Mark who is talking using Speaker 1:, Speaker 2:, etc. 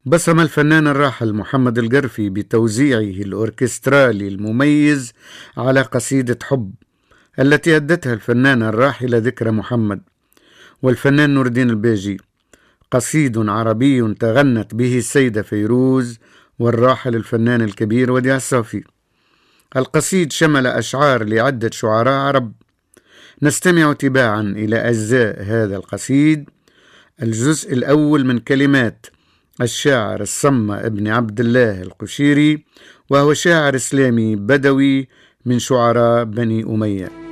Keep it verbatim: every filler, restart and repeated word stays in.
Speaker 1: بصم الفنان الراحل محمد القرفي بتوزيعه الأوركسترالي المميز على قصيدة حب التي أدتها الفنانة الراحلة ذكرى محمد والفنان نور الدين البيجي، قصيد عربي تغنت به السيدة فيروز والراحل الفنان الكبير وديع الصافي. القصيد شمل أشعار لعدة شعراء عرب. نستمع تباعا إلى أجزاء هذا القصيد. الجزء الأول من كلمات الشاعر الصمة ابن عبد الله القشيري، وهو شاعر إسلامي بدوي من شعراء بني أمية.